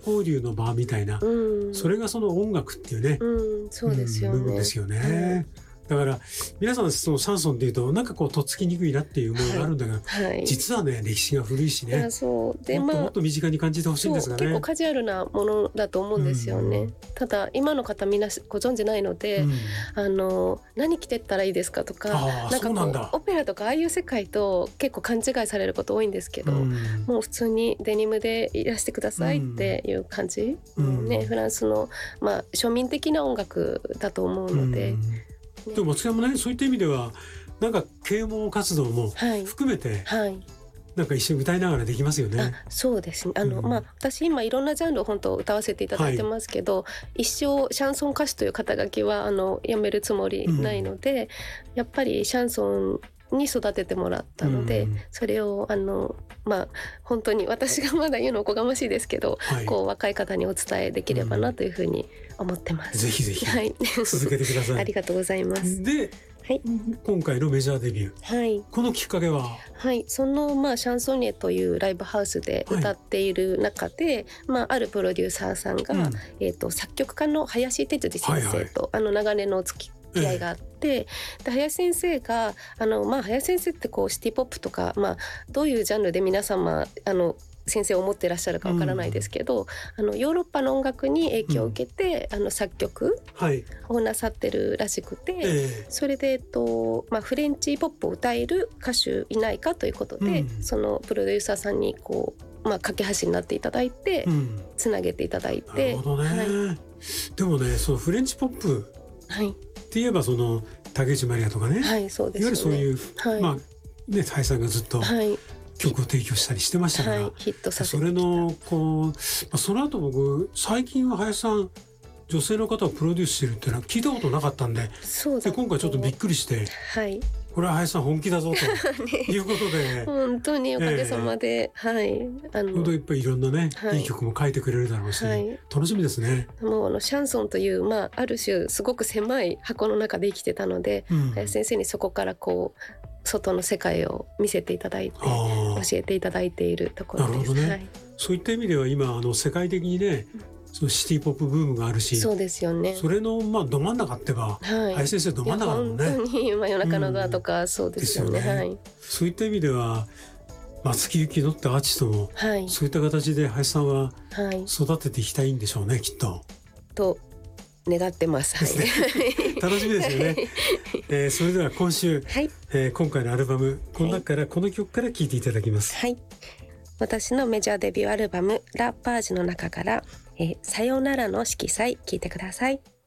交流の場みたいな、それがその音楽っていうね、 そうですよね、 部分ですよね。だから皆さんそのシャンソンっていうとなんかこうとっつきにくいなっていう思いがあるんだが、実はね歴史が古いしね、 そうで、 もっと身近に感じてほしいんですがね。 結構カジュアルなものだと思うんですよね。ただ今の方みんなご存じないので、何着てったらいいですかとか、なんかこうオペラとかああいう世界と結構勘違いされること多いんですけど、もう普通にデニムでいらしてくださいっていう感じ、フランスの、庶民的な音楽だと思うので、 でも松木さんもね、そういった意味ではなんか啓蒙活動も含めて、なんか一緒に歌いながらできますよね。 そうですね。私今いろんなジャンルを本当歌わせていただいてますけど、一生シャンソン歌手という肩書きはやめるつもりないので、やっぱりシャンソンに育ててもらったので、それを本当に私がまだ言うのおこがましいですけど、こう若い方にお伝えできればなというふうに思ってます。 ぜひぜひ続けてください。 ありがとうございます。 で、今回のメジャーデビュー、このきっかけは、 そのシャンソニエというライブハウスで歌っている中で、あるプロデューサーさんが、作曲家の林哲司先生と、長年の付き合いがあって、で林先生が林先生ってこうシティポップとか、どういうジャンルで皆様先生を持ってらっしゃるかわからないですけど、ヨーロッパの音楽に影響を受けて、作曲をなさってるらしくて、それで、フレンチポップを歌える歌手いないかということで、そのプロデューサーさんにこう、架け橋になっていただいて、つなげていただいて。 なるほどね。でもね、そのフレンチポップって言えばその竹内まりやとかね、 そうですよね、 いわゆるそういう、林さんがずっと、曲を提供したりしてましたから、 ヒットさせてきた。 それのこう、その後僕最近は林さん女性の方をプロデュースしてるっていうのは聞いたことなかったんで、で今回ちょっとびっくりして、これは林さん本気だぞということで本当におかげさまで、 本当いっぱいいろんなね、いい曲も書いてくれるだろうし、楽しみですね。 もうシャンソンという、ある種すごく狭い箱の中で生きてたので、林先生にそこからこう外の世界を見せていただいて教えていただいているところです。なるほどね。 そういった意味では今世界的にね、そのシティポップブームがあるし、 そうですよね。 それのど真ん中ってば、林先生ど真ん中だもんね。 本当に夜中のドアとか、そうですよね。 そういった意味では松木由紀乃ってアーティストも、そういった形で林さんは育てていきたいんでしょうね、きっと。 と願ってます。 楽しみですよね。それでは今週、今回のアルバムこの中から、この曲から聴いていただきます。 私のメジャーデビューアルバムラ・パージュの中から、さよならの色彩聴いてください。